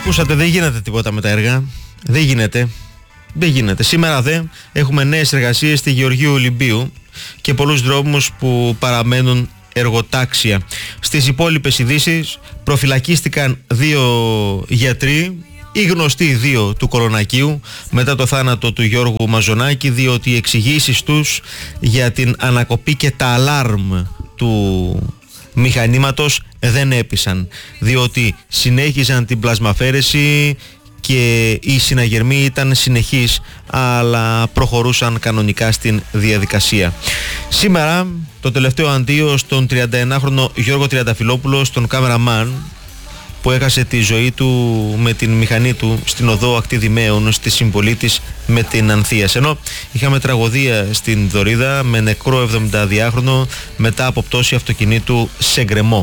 Ακούσατε, δεν γίνεται τίποτα με τα έργα. Δεν γίνεται. Σήμερα έχουμε νέες εργασίες στη Γεωργίου Ολυμπίου και πολλούς δρόμους που παραμένουν εργοτάξια. Στις υπόλοιπες ειδήσεις, προφυλακίστηκαν 2 γιατροί, οι γνωστοί 2 του Κορονακίου, μετά το θάνατο του Γιώργου Μαζονάκη, διότι οι εξηγήσεις τους για την ανακοπή και τα αλάρμ του μηχανήματος δεν έπεισαν, διότι συνέχιζαν την πλασμαφέρεση και οι συναγερμοί ήταν συνεχείς, αλλά προχωρούσαν κανονικά στην διαδικασία. Σήμερα το τελευταίο αντίο στον 31χρονο Γιώργο Τριανταφυλόπουλο, στον κάμεραμαν που έχασε τη ζωή του με την μηχανή του στην οδό Ακτιδημαίων στη συμπολίτης με την Ανθίας. Ενώ είχαμε τραγωδία στην Δωρίδα με νεκρό 72χρονο μετά από πτώση αυτοκινήτου σε γκρεμό.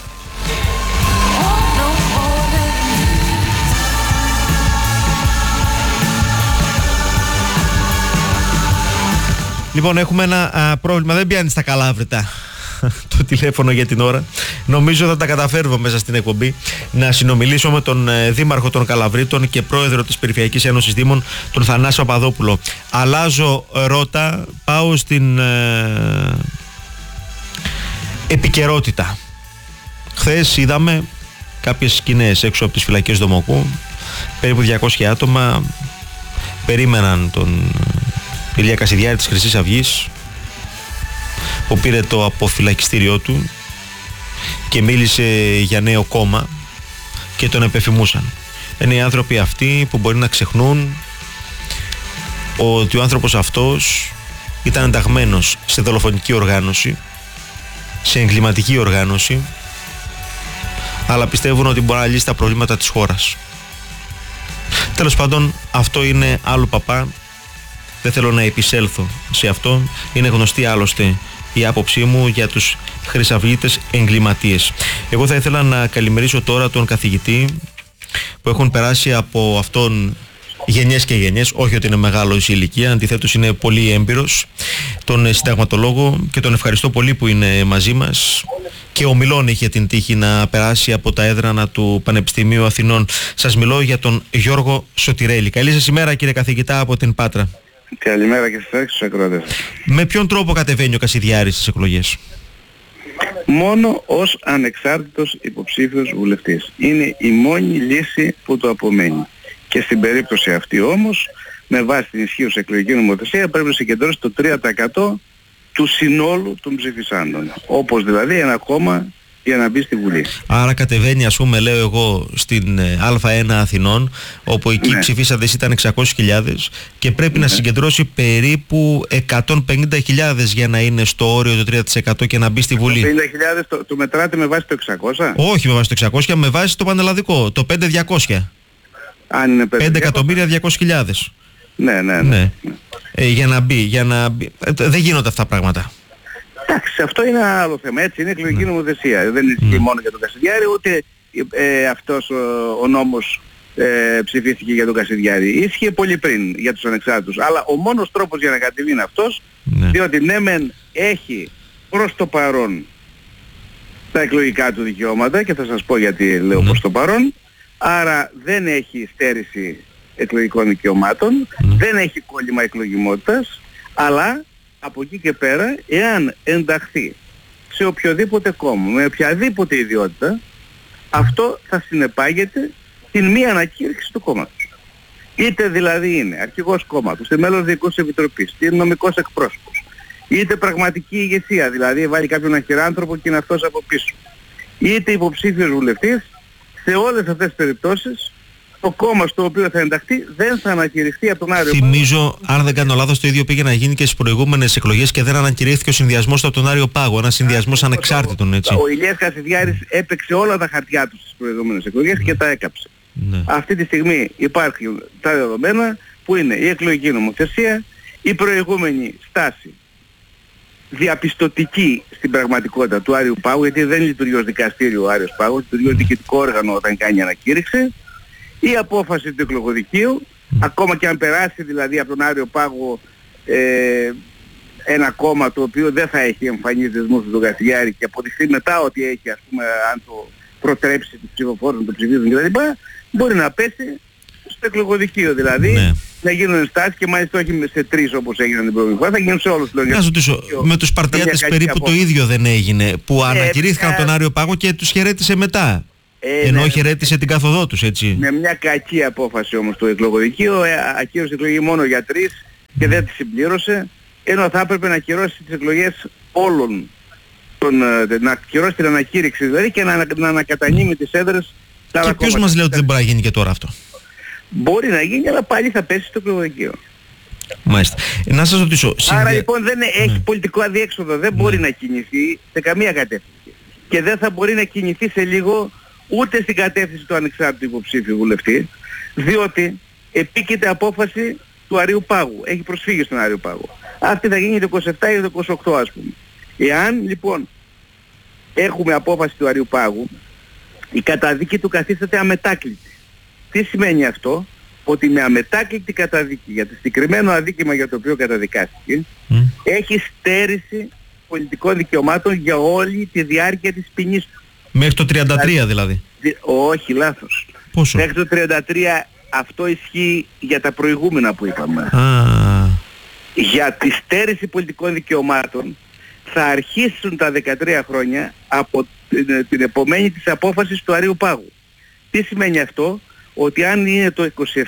Λοιπόν, έχουμε ένα πρόβλημα, δεν πιάνει στα καλάβρητα το τηλέφωνο για την ώρα. Νομίζω θα τα καταφέρουμε μέσα στην εκπομπή να συνομιλήσω με τον Δήμαρχο των Καλαβρίτων και Πρόεδρο της Περιφερειακής Ένωσης Δήμων, τον Θανάσιο Παπαδόπουλο. Αλλάζω ρότα, πάω στην επικαιρότητα. Χθες είδαμε κάποιες σκηνές έξω από τις φυλακές Δομοκού. Περίπου 200 άτομα περίμεναν τον Ηλία Κασιδιάρη της Χρυσής Αυγής, που πήρε το αποφυλακιστήριό του και μίλησε για νέο κόμμα και τον επεφημούσαν. Είναι οι άνθρωποι αυτοί που μπορεί να ξεχνούν ότι ο άνθρωπος αυτός ήταν ενταγμένος σε δολοφονική οργάνωση, σε εγκληματική οργάνωση, αλλά πιστεύουν ότι μπορεί να λύσει τα προβλήματα της χώρας. Τέλος πάντων, αυτό είναι άλλο παπά. Δεν θέλω να επισέλθω σε αυτό. Είναι γνωστή άλλωστε η άποψή μου για τους χρυσαυγίτες εγκληματίες. Εγώ θα ήθελα να καλημερίσω τώρα τον καθηγητή που έχουν περάσει από αυτόν γενιές και γενιές, όχι ότι είναι μεγάλο σε ηλικία, αντιθέτως είναι πολύ έμπειρος, τον συνταγματολόγο, και τον ευχαριστώ πολύ που είναι μαζί μας και ομιλών είχε την τύχη να περάσει από τα έδρανα του Πανεπιστημίου Αθηνών. Σας μιλώ για τον Γιώργο Σωτηρέλη. Καλή σας ημέρα, κύριε καθηγητά, από την Πάτρα. Καλημέρα και στους ακροατές. Με ποιον τρόπο κατεβαίνει ο Κασιδιάρης στις εκλογές? Μόνο ως ανεξάρτητος υποψήφιος βουλευτής. Είναι η μόνη λύση που του απομένει. Και στην περίπτωση αυτή όμως, με βάση την ισχύουσα εκλογική νομοθεσία, πρέπει να συγκεντρώσει το 3% του συνόλου των ψηφισάντων. Όπως δηλαδή ένα κόμμα για να μπει στη Βουλή. Άρα κατεβαίνει, ας πούμε, λέω εγώ, στην Α1 Αθηνών, όπου εκεί ψηφίσαντες ήταν 600.000 και πρέπει να συγκεντρώσει περίπου 150.000 για να είναι στο όριο το 3% και να μπει στη Βουλή. 150.000 το μετράτε με βάση το 600? Όχι με βάση το 600, με βάση το πανελλαδικό, το 5.200. Αν είναι 5.200.000. Ναι. Για να μπει. Δεν γίνονται αυτά τα πράγματα. Εντάξει, αυτό είναι ένα άλλο θέμα. Έτσι είναι εκλογική νομοθεσία. Δεν ισχύει μόνο για τον Κασιδιάρη, ούτε αυτός ο νόμος ψηφίστηκε για τον Κασιδιάρη. Ίσχυε πολύ πριν για τους ανεξάρτητους. Αλλά ο μόνος τρόπος για να κατεβεί είναι αυτός, διότι ναι μεν έχει προς το παρόν τα εκλογικά του δικαιώματα, και θα σας πω γιατί λέω προς το παρόν, άρα δεν έχει στέρηση εκλογικών δικαιωμάτων, δεν έχει κόλλημα εκλογιμότητας, αλλά από εκεί και πέρα, εάν ενταχθεί σε οποιοδήποτε κόμμα, με οποιαδήποτε ιδιότητα, αυτό θα συνεπάγεται την μη ανακήρυξη του κόμματος. Είτε δηλαδή είναι αρχηγός κόμματος, είτε μέλος διοικούς επιτροπής, είτε νομικός εκπρόσωπος, είτε πραγματική ηγεσία, δηλαδή βάλει κάποιον αχυράνθρωπο και είναι αυτός από πίσω, είτε υποψήφιος βουλευτής, σε όλες αυτές τις περιπτώσεις το κόμμα στο οποίο θα ενταχθεί δεν θα ανακηρυχθεί από τον Άριο Πάγο. Θυμίζω, αν δεν κάνω λάθος, το ίδιο πήγε να γίνει και στις προηγούμενες εκλογές και δεν ανακηρύχθηκε ο συνδυασμός από τον Άριο Πάγο. Ένας συνδυασμός ανεξάρτητων, έτσι. Ο Ηλίας Κασιδιάρης έπαιξε όλα τα χαρτιά του στις προηγούμενες εκλογές και τα έκαψε. Αυτή τη στιγμή υπάρχουν τα δεδομένα που είναι η εκλογική νομοθεσία, η προηγούμενη στάση διαπιστωτική στην πραγματικότητα του Άριου Πάγου, γιατί δεν λειτουργεί ως δικαστήριο ο Άριος Πάγος, λειτουργεί ως διοικητικό όργανο όταν κάνει ανακήρυξη. Η απόφαση του εκλογοδικείου, ακόμα και αν περάσει δηλαδή από τον Άριο Πάγο ένα κόμμα το οποίο δεν θα έχει εμφανείς δεσμούς του τον Κασιδιάρη και αποδειχθεί μετά ότι έχει, ας πούμε, αν το προτρέψει τους ψηφοφόρους να το ψηφίζουν κτλ. Μπορεί να πέσει στο εκλογοδικείο, δηλαδή Ναι. να γίνουν ενστάσεις και μάλιστα όχι σε 3 όπως έγιναν την προηγούμενη φορά, θα γίνουν σε όλους. Να ρωτήσω, με τους Σπαρτιάτες περίπου το ίδιο δεν έγινε, που ανακηρύχθηκαν από τον Άριο Πάγο και τους χαιρέτησε μετά. Ενώ ναι, χαιρέτησε την κάθοδό τους, έτσι. Με μια κακή απόφαση όμως το εκλογοδικείο, ακύρωσε εκλογή μόνο για 3 και δεν τη συμπλήρωσε, ενώ θα έπρεπε να ακυρώσει τις εκλογές όλων, να ακυρώσει την ανακήρυξη δηλαδή και να ανακατανείμει τις έδρες. Και ποιος μας λέει ότι δεν μπορεί να γίνει και τώρα αυτό? Μπορεί να γίνει, αλλά πάλι θα πέσει στο εκλογοδικείο. Μάλιστα. Να σας ρωτήσω... Άρα λοιπόν δεν έχει πολιτικό αδιέξοδο, δεν μπορεί να κινηθεί σε καμία κατεύθυνση. Και δεν θα μπορεί να κινηθεί σε λίγο ούτε στην κατεύθυνση του ανεξάρτητου υποψήφιου βουλευτή, διότι επίκειται απόφαση του Αρείου Πάγου. Έχει προσφύγει στον Άριο Πάγο. Αυτή θα γίνει το 27 ή το 28 ας πούμε. Εάν λοιπόν έχουμε απόφαση του Αρείου Πάγου, η καταδίκη του καθίσταται αμετάκλητη. Τι σημαίνει αυτό? Ότι με αμετάκλητη καταδίκη για το συγκεκριμένο αδίκημα για το οποίο καταδικάστηκε, έχει στέρηση πολιτικών δικαιωμάτων για όλη τη διάρκεια της ποινής του. Μέχρι το 33 δηλαδή? Όχι, λάθος. Πόσο? Μέχρι το 33 αυτό ισχύει για τα προηγούμενα που είπαμε. Για τη στέρηση πολιτικών δικαιωμάτων θα αρχίσουν τα 13 χρόνια από την επομένη της απόφασης του Αρείου Πάγου. Τι σημαίνει αυτό? Ότι αν είναι το 27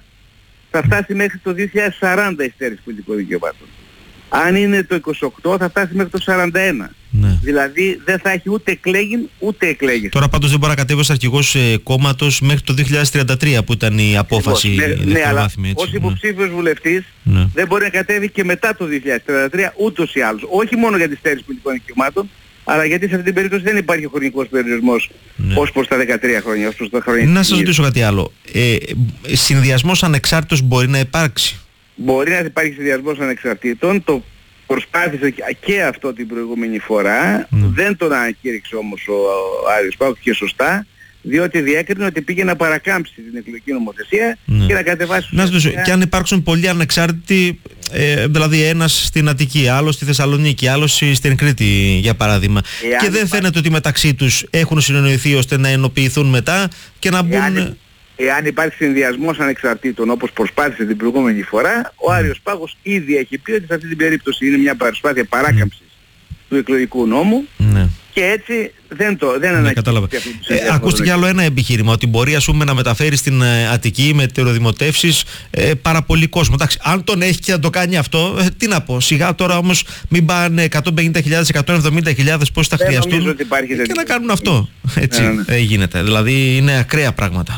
θα φτάσει μέχρι το 2040 η στέρηση πολιτικών δικαιωμάτων. Αν είναι το 28 θα φτάσει μέχρι το 41. Ναι. Δηλαδή δεν θα έχει ούτε εκλέγην ούτε εκλέγης. Τώρα πάντως δεν μπορεί να κατέβει ως αρχηγός κόμματος μέχρι το 2033 που ήταν η απόφαση δευτεροβάθμια. Ως υποψήφιος βουλευτής δεν μπορεί να κατέβει και μετά το 2033 ούτως ή άλλως. Όχι μόνο για τη στέρηση πολιτικών δικαιωμάτων, αλλά γιατί σε αυτή την περίπτωση δεν υπάρχει χρονικός περιορισμός ως προς τα 13 χρόνια, ως προς τα χρόνια. Να σας ρωτήσω κάτι άλλο. Συνδυασμός ανεξάρτητος μπορεί να υπάρξει? Μπορεί να υπάρχει συνδυασμός ανεξαρτήτων. Το προσπάθησε και αυτό την προηγούμενη φορά. Δεν τον ανακήρυξε όμως ο Άριος Πάγος και σωστά, διότι διέκρινε ότι πήγε να παρακάμψει την εκλογική νομοθεσία και να κατεβάσει... Να σας ρωτήσω, και αν υπάρξουν πολλοί ανεξάρτητοι, δηλαδή ένας στην Αττική, άλλος στη Θεσσαλονίκη, άλλος στην Κρήτη για παράδειγμα, και δεν φαίνεται ότι μεταξύ τους έχουν συνεννοηθεί ώστε να ενοποιηθούν μετά και να μπουν... Εάν υπάρχει συνδυασμός ανεξαρτήτων όπως προσπάθησε την προηγούμενη φορά, ο Άριος Πάγος ήδη έχει πει ότι σε αυτή την περίπτωση είναι μια προσπάθεια παράκαμψης του εκλογικού νόμου και έτσι δεν ανακοινώθηκε αυτή τη συνδυασμό. Ακούστηκε άλλο ένα επιχείρημα, ότι μπορεί ας πούμε να μεταφέρει στην Αττική με τεροδημοτεύσεις πάρα πολύ κόσμο. Εντάξει, αν τον έχει και να το κάνει αυτό, τι να πω, σιγά τώρα όμως μην πάνε 150.000, 170.000 πόσοι θα χρειαστούν και να κάνουν αυτό. Έτσι γίνεται, δηλαδή είναι ακραία πράγματα.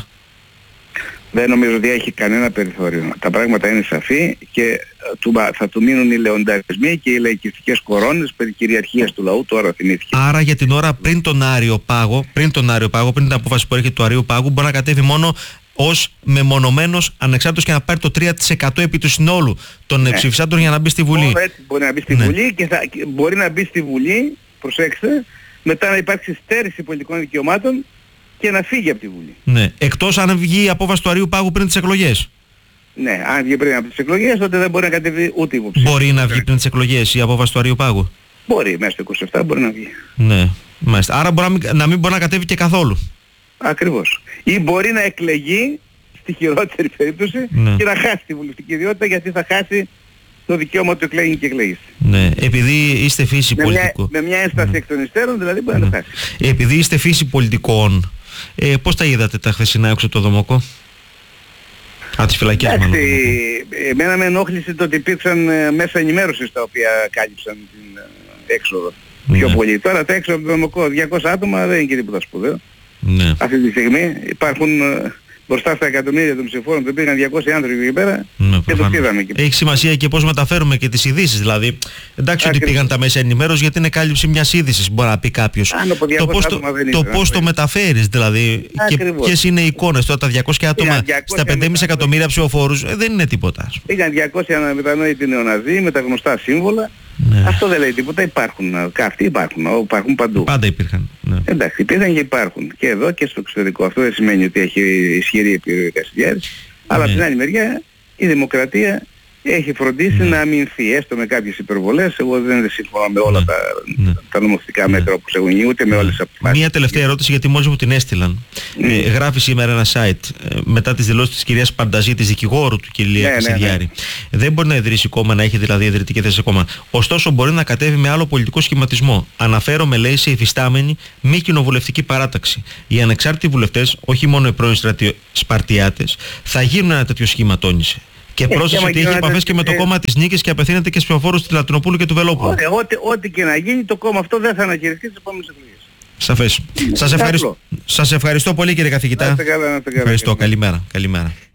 Δεν νομίζω ότι έχει κανένα περιθώριο. Τα πράγματα είναι σαφή και θα του μείνουν οι λεονταρισμοί και οι λαϊκιστικές κορώνες περί κυριαρχίας του λαού, τώρα θυμήθηκε. Άρα για την ώρα πριν τον Άριο Πάγο, πριν την απόφαση που έρχεται του Αρείου Πάγου, μπορεί να κατέβει μόνο ως μεμονωμένος ανεξάρτητος και να πάρει το 3% επί του συνόλου των ψηφισάντων για να μπει στη Βουλή. Έτσι μπορεί να μπει στη Βουλή και μπορεί να μπει στη Βουλή, προσέξτε, μετά να υπάρξει στέρηση πολιτικών δικαιωμάτων και να φύγει από τη Βουλή. Ναι, εκτός αν βγει η απόφαση του Αρείου Πάγου πριν τις εκλογές. Ναι, αν βγει πριν από τις εκλογές, τότε δεν μπορεί να κατεβεί ούτε υποψήφιος. Μπορεί να βγει πριν τις εκλογές η απόφαση του Αρείου Πάγου? Μπορεί, μέσα στο 27 μπορεί να βγει. Ναι, μάλιστα. Άρα μπορεί να μην μπορεί να κατέβει και καθόλου. Ακριβώς. Ή μπορεί να εκλεγεί, στη χειρότερη περίπτωση, και να χάσει τη βουλευτική ιδιότητα, γιατί θα χάσει το δικαίωμα του εκλέγει και εκλέγει. Ναι, επειδή είστε φύση πολιτικών. Με μια ένσταση εκ των υστέρων δηλαδή μπορεί να το χάσει. Επειδή είστε φύση πολιτικών, πώς τα είδατε τα χθεσινά έξω από το Δομοκό? Από τις φυλακές μάλλον. Εμένα με ενόχλησε το ότι υπήρξαν μέσα ενημέρωσης τα οποία κάλυψαν την έξοδο πιο πολύ. Τώρα τα έξω από το Δομοκό 200 άτομα δεν είναι και τίποτα σπουδαίο. Αυτή τη στιγμή υπάρχουν... Μπροστά στα εκατομμύρια των ψηφοφόρων που πήγαν 200 άνθρωποι εκεί πέρα και το είδαμε εκεί. Έχει σημασία και πώς μεταφέρουμε και τις ειδήσεις. Δηλαδή, εντάξει ότι πήγαν τα μέσα ενημέρωσης γιατί είναι κάλυψη μιας είδησης, μπορεί να πει κάποιος. Το πώς το μεταφέρεις, δηλαδή, και ποιες είναι οι εικόνες. Τώρα τα 200 άτομα στα 5,5 εκατομμύρια ψηφοφόρους δεν είναι τίποτα. Πήγαν 200 αναμετανόητοι νεοναζί με τα γνωστά σύμβολα. Αυτό δεν λέει τίποτα, υπάρχουν. Αυτοί υπάρχουν παντού. Πάντα υπήρχαν. Εντάξει, υπήρχαν και υπάρχουν. Και εδώ και στο εξωτερικό. Αυτό δεν σημαίνει ότι έχει ισχυρή επιρροή ο Κασιδιάρης. Αλλά από την άλλη μεριά η δημοκρατία έχει φροντίσει να αμυνθεί, έστω με κάποιες υπερβολές. Εγώ δεν συμφωνώ με όλα τα νομοθετικά μέτρα όπως έχουν γίνει, ούτε με όλες τις αποφάσεις. Μία τελευταία ερώτηση, γιατί μόλις μου την έστειλαν. Γράφει σήμερα ένα site μετά τις δηλώσεις της κυρίας Πανταζή, της δικηγόρου του κ. Κασιδιάρη. Δεν μπορεί να ιδρύσει κόμμα, να έχει δηλαδή ιδρυτική θέση σε κόμμα. Ωστόσο μπορεί να κατέβει με άλλο πολιτικό σχηματισμό. Αναφέρομαι, λέει, σε υφιστάμενη μη κοινοβουλευτική παράταξη. Οι ανεξάρτητοι βουλευτές, όχι μόνο οι πρώην Σπαρτιάτες, θα γίνουν ένα τέτοιο σχήμα, τόνισε. Και πρόσθεσε ότι έχει επαφές και με το κόμμα της Νίκης και απευθύνεται και στους ψηφοφόρους του Λατινοπούλου και του Βελόπουλου. Ό,τι και να γίνει, το κόμμα αυτό δεν θα ανακηρυχθεί στις επόμενες εκλογές. Σαφές. Σας ευχαριστώ πολύ, κύριε καθηγητά. Να είστε καλά. Ευχαριστώ. Καλημέρα.